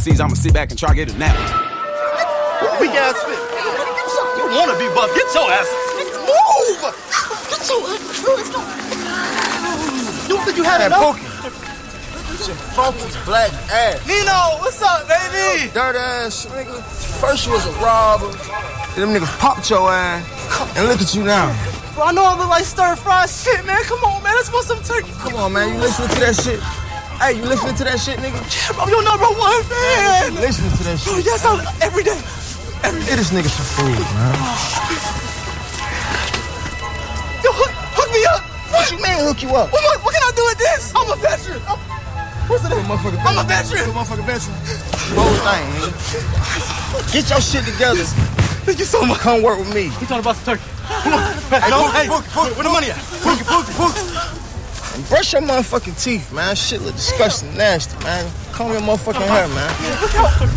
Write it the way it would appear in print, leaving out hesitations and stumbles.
overseas, I'ma sit back and try to get a nap. Weak ass fit. You wanna be buff? Get your ass. Move! Get your ass. Let's go. You don't think you had enough? It's your funky black ass. Nino, what's up, baby? Dirt ass nigga. First you was a robber. Then them niggas popped your ass. And look at you now. Bro, I know I look like stir-fried shit, man. Come on, man. Let's want some turkey. Come on, man. You listening to that shit? Hey, you listening to that shit, nigga? Yeah, bro, you're number one fan. You listening to that shit? Bro, yes, every day. Get this nigga some food, man. Yo, hook me up. What you mean hook you up? What can I do with this? I'm a veteran. What's the name? I'm a veteran. Motherfucking veteran. Whole thing, nigga. Get your shit together. Thank you so much. Come work with me. He's talking about some turkey. Come on. Hey, where the money at? And brush your motherfucking teeth, man. Shit look disgusting, nasty, man. Comb your motherfucking hair, man. Look out.